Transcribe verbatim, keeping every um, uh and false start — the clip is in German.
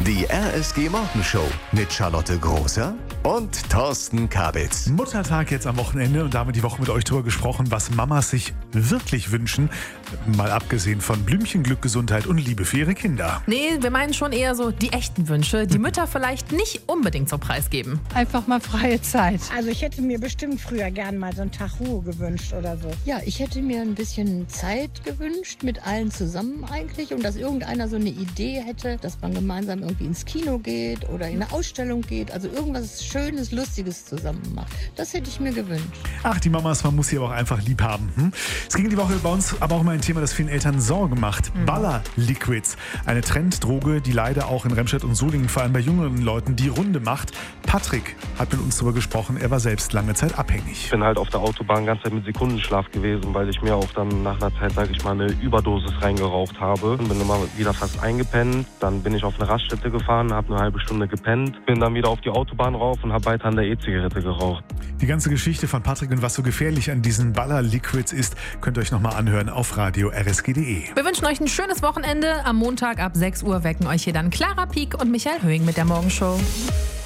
Die R S G Morgenshow mit Charlotte Großer und Thorsten Kabitz. Muttertag jetzt am Wochenende und da haben wir die Woche mit euch drüber gesprochen, was Mamas sich wirklich wünschen. Mal abgesehen von Blümchen, Glück, Gesundheit und Liebe für ihre Kinder. Nee, wir meinen schon eher so die echten Wünsche, die Mütter vielleicht nicht unbedingt so preisgeben. Einfach mal freie Zeit. Also ich hätte mir bestimmt früher gern mal so einen Tag Ruhe gewünscht oder so. Ja, ich hätte mir ein bisschen Zeit gewünscht, mit allen zusammen eigentlich. Und dass irgendeiner so eine Idee hätte, dass man gemeinsam irgendwie ins Kino geht oder in eine Ausstellung geht. Also irgendwas Schönes, Lustiges zusammen macht. Das hätte ich mir gewünscht. Ach, die Mamas, man muss sie aber auch einfach lieb haben. Hm? Es ging die Woche bei uns aber auch um ein Thema, das vielen Eltern Sorge macht. Mhm. Baller-Liquids. Eine Trenddroge, die leider auch in Remscheid und Solingen, vor allem bei jüngeren Leuten, die Runde macht. Patrick hat mit uns darüber gesprochen. Er war selbst lange Zeit abhängig. Ich bin halt auf der Autobahn ganz Zeit mit Sekundenschlaf gewesen, weil ich mir auch dann nach einer Zeit, sage ich mal, eine Überdosis reingeraucht habe. Bin immer wieder fast eingepennt. Dann bin ich auf eine Raststätte gefahren, habe eine halbe Stunde gepennt, bin dann wieder auf die Autobahn rauf und habe weiter an der E-Zigarette geraucht. Die ganze Geschichte von Patrick und was so gefährlich an diesen Baller-Liquids ist, könnt ihr euch nochmal anhören auf radio r s g punkt d e. Wir wünschen euch ein schönes Wochenende. Am Montag ab sechs Uhr wecken euch hier dann Clara Pieck und Michael Höhing mit der Morgenshow.